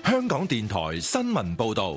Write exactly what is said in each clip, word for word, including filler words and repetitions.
香港電台新聞報道。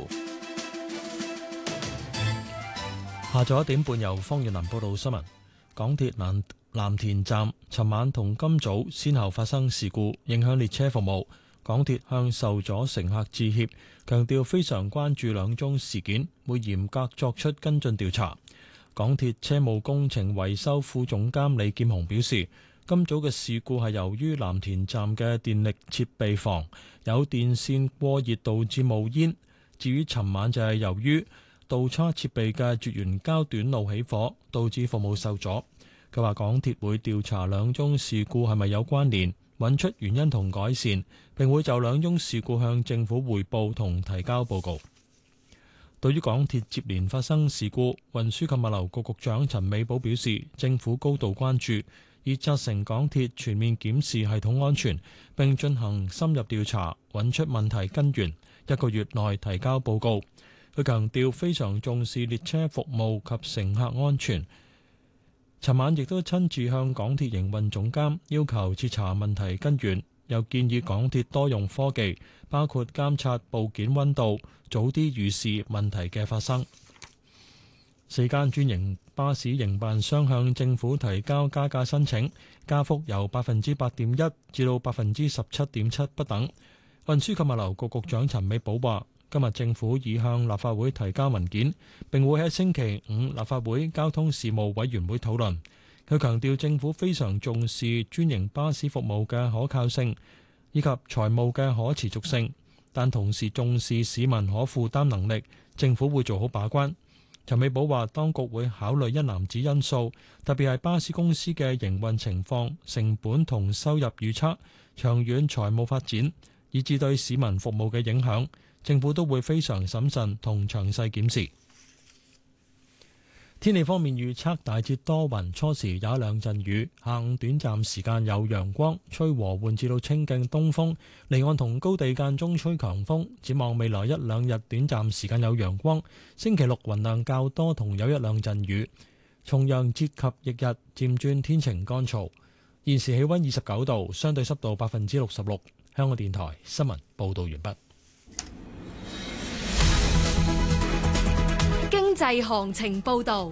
下晝一點半由方月林報道新聞。港鐵藍藍田站尋晚同今早先後發生事故，影響列車服務。港鐵向受阻乘客致歉，強調非常關注兩宗事件，會嚴格作出跟進調查。港鐵車務工程維修副總監李劍雄表示，今早嘅事故係由於藍田站嘅電力設備房有電線過熱導致冒煙。至於尋晚就係由於導叉設備嘅絕緣膠短路起火，導致服務受阻。佢話港鐵會調查兩宗事故係咪有關聯，揾出原因同改善，並會就兩宗事故向政府匯報同提交報告。對於港鐵接連發生事故，運輸及物流局局長陳美寶表示，政府高度關注，已責成港鐵全面檢視系統安全，並進行深入調查，揾出問題根源，一個月內提交報告。佢強調非常重視列車服務及乘客安全。尋晚亦都親自向港鐵營運總監要求徹查問題根源，又建議港鐵多用科技，包括監察部件溫度，早啲預示問題嘅發生。四間專營巴士營辦商向政府提交加價申請，加幅由百分之八點一至到百分之十七點七不等。運輸及物流局局長陳美寶話，今日政府已向立法會提交文件，並會喺星期五立法會交通事務委員會討論。佢強調政府非常重視專營巴士服務嘅可靠性以及財務嘅可持續性，但同時重視市民可負擔能力，政府會做好把關。陳美寶話，當局會考慮一籃子因素，特別係巴士公司嘅營運情況、成本同收入預測、長遠財務發展，以至對市民服務嘅影響，政府都會非常審慎同詳細檢視。天氣方面預測大致多雲，初時有一兩陣雨，下午短暫時間有陽光，吹和緩至到清勁東風，離岸同高地間中吹強風。展望未來一兩日短暫時間有陽光，星期六雲量較多同有一兩陣雨。重陽節及翌日漸轉天晴乾燥。現時氣溫二十九度，相對濕度百分之六十六。香港電台新聞報道完畢。 經濟行情報道，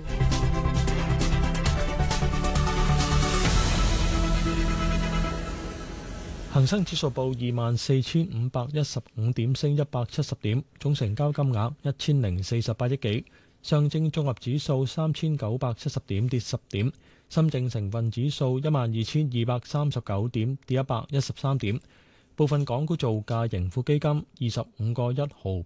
恒生指數報二萬四千五百一十五點，升一百七十點，總成交金額一千零四十八億幾。上證綜合指數三千九百七十點，跌十點。深證成分指數一萬二千二百三十九點，跌一百一十三點。部分港股造價，盈富基金二十五個一毫